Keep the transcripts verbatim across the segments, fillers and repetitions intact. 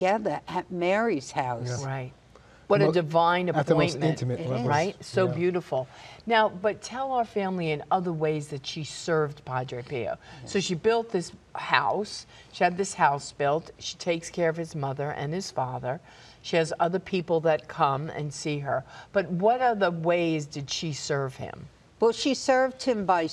together at Mary's house. Yeah. Right. What a divine appointment. At the most intimate levels. Right? So yeah. beautiful. Now, but tell our family in other ways that she served Padre Pio. So she built this house. She had this house built. She takes care of his mother and his father. She has other people that come and see her. But what other ways did she serve him? Well, she served him by,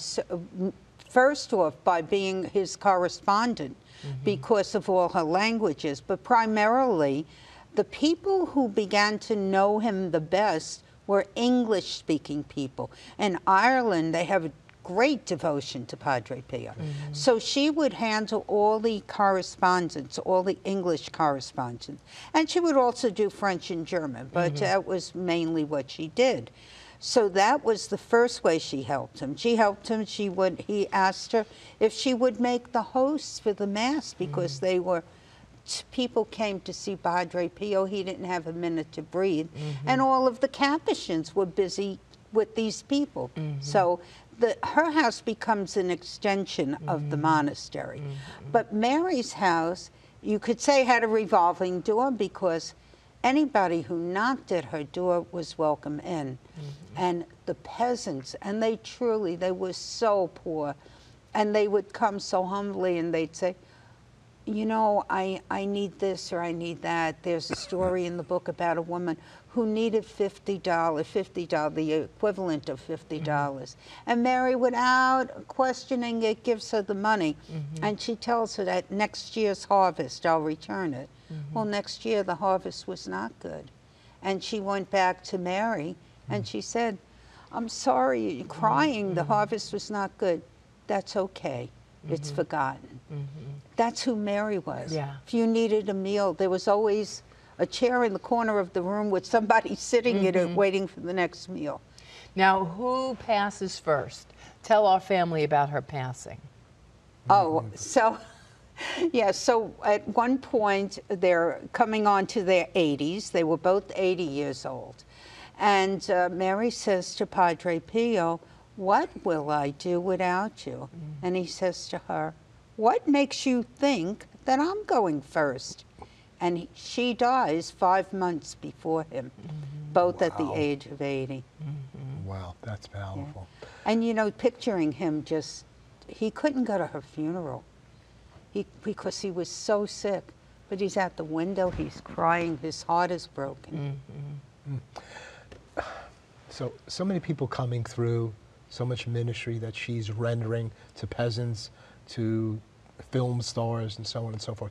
first off, by being his correspondent mm-hmm. because of all her languages. But primarily, the people who began to know him the best were English-speaking people. In Ireland, they have a great devotion to Padre Pio. Mm-hmm. So she would handle all the correspondence, all the English correspondence. And she would also do French and German, but mm-hmm. that was mainly what she did. So that was the first way she helped him. She helped him, she would, he asked her if she would make the hosts for the Mass because mm-hmm. they were, people came to see Padre Pio. He didn't have a minute to breathe. Mm-hmm. And all of the Capuchins were busy with these people. Mm-hmm. So the, her house becomes an extension mm-hmm. of the monastery. Mm-hmm. But Mary's house, you could say, had a revolving door because anybody who knocked at her door was welcome in. Mm-hmm. And the peasants, and they truly, they were so poor. And they would come so humbly and they'd say, you know, I, I need this or I need that. There's a story in the book about a woman who needed fifty dollars, fifty dollars, the equivalent of fifty dollars. Mm-hmm. And Mary, without questioning it, gives her the money. Mm-hmm. And she tells her that next year's harvest, I'll return it. Mm-hmm. Well, next year the harvest was not good. And she went back to Mary mm-hmm. and she said, I'm sorry, you're crying, mm-hmm. the harvest was not good. That's okay. Mm-hmm. It's forgotten. Mm-hmm. That's who Mary was. Yeah. If you needed a meal, there was always a chair in the corner of the room with somebody sitting mm-hmm. in it waiting for the next meal. Now, who passes first? Tell our family about her passing. Oh, so, yeah, so at one point, they're coming on to their eighties. They were both eighty years old. And uh, Mary says to Padre Pio, what will I do without you? Mm-hmm. And he says to her, what makes you think that I'm going first? And he, she dies five months before him, mm-hmm. both wow. at the age of eighty. Mm-hmm. Wow, that's powerful. Yeah. And you know, picturing him just, he couldn't go to her funeral he, because he was so sick. But he's at the window, he's crying, his heart is broken. Mm-hmm. Mm. So, so many people coming through, so much ministry that she's rendering to peasants, to film stars, and so on and so forth.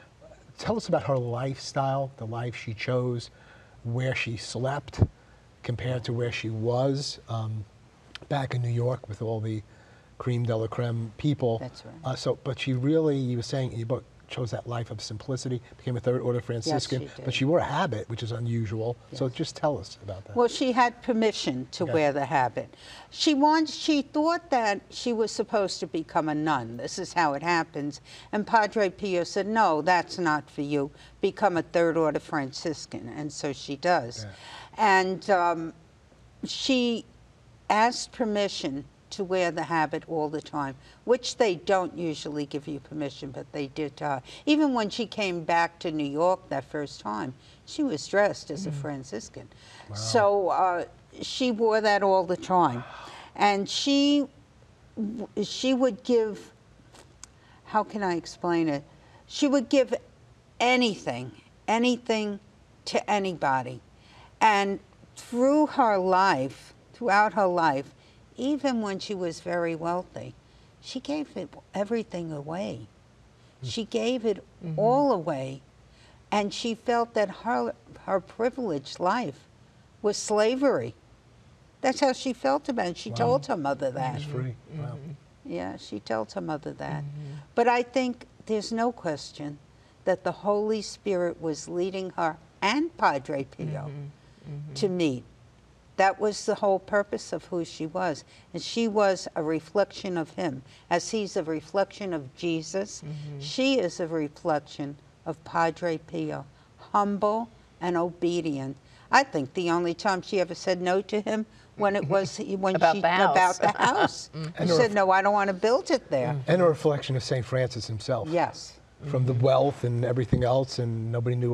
Tell us about her lifestyle, the life she chose, where she slept compared to where she was um, back in New York with all the creme de la creme people. That's right. Uh, so, but she really, you were saying in your book, chose that life of simplicity, became a third order Franciscan, yes, she did. But she wore a habit, which is unusual. Yes. So just tell us about that. Well, she had permission to okay. wear the habit. She wants, she thought that she was supposed to become a nun. This is how it happens. And Padre Pio said, no, that's not for you. Become a third order Franciscan. And so she does. Yeah. And um, she asked permission to wear the habit all the time, which they don't usually give you permission, but they did to her. Even when she came back to New York that first time, she was dressed as mm. a Franciscan. Wow. So uh, she wore that all the time. And she, she would give, how can I explain it? She would give anything, anything to anybody. And through her life, throughout her life, even when she was very wealthy, she gave it everything away. She gave it mm-hmm. all away. And she felt that her, her privileged life was slavery. That's how she felt about it. She wow. told her mother that. She's free. Wow. Mm-hmm. Yeah, she told her mother that. Mm-hmm. But I think there's no question that the Holy Spirit was leading her and Padre Pio mm-hmm. Mm-hmm. to meet. That was the whole purpose of who she was. And she was a reflection of him. As he's a reflection of Jesus, mm-hmm. she is a reflection of Padre Pio, humble and obedient. I think the only time she ever said no to him when it was when about she the house. about the house. mm-hmm. She said, no, I don't want to build it there. Mm-hmm. And a reflection of Saint Francis himself. Yes. From the wealth and everything else, and nobody knew